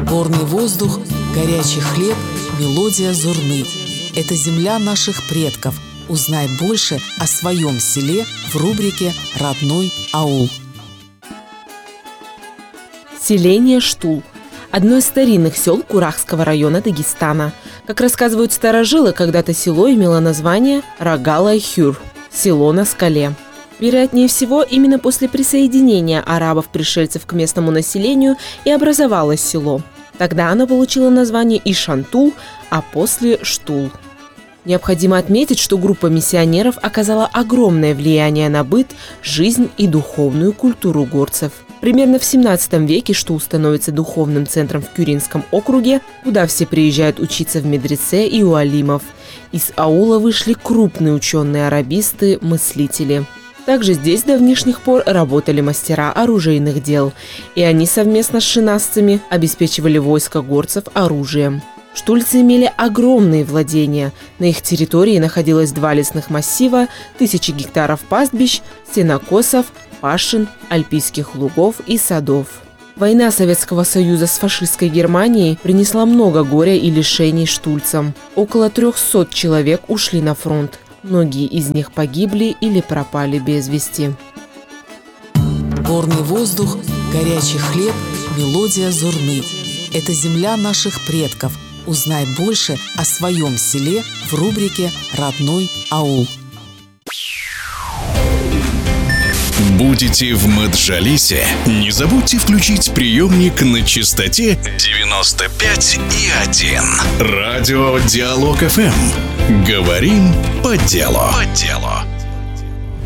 Горный воздух, горячий хлеб, мелодия зурны. Это земля наших предков. Узнай больше о своем селе в рубрике «Родной аул». Селение Штул – одно из старинных сел Курахского района Дагестана. Как рассказывают старожилы, когда-то село имело название Рагал-ай-Хюр – село на скале. Вероятнее всего, именно после присоединения арабов-пришельцев к местному населению и образовалось село. Тогда оно получило название Ишантул, а после – Штул. Необходимо отметить, что группа миссионеров оказала огромное влияние на быт, жизнь и духовную культуру горцев. Примерно в 17 веке Штул становится духовным центром в Кюринском округе, куда все приезжают учиться в медресе и у алимов. Из аула вышли крупные ученые-арабисты, мыслители. Также здесь с давнишних пор работали мастера оружейных дел, и они совместно с шинасцами обеспечивали войско горцев оружием. Штульцы имели огромные владения. На их территории находилось 2 лесных массива, 1000 гектаров пастбищ, сенокосов, пашин, альпийских лугов и садов. Война Советского Союза с фашистской Германией принесла много горя и лишений штульцам. Около 300 человек ушли на фронт. Многие из них погибли или пропали без вести. Горный воздух, горячий хлеб, мелодия зурны. Это земля наших предков. Узнай больше о своем селе в рубрике «Родной аул». Будете в Маджалисе? Не забудьте включить приемник на частоте 95,1. Радио Диалог ФМ. Говорим по делу.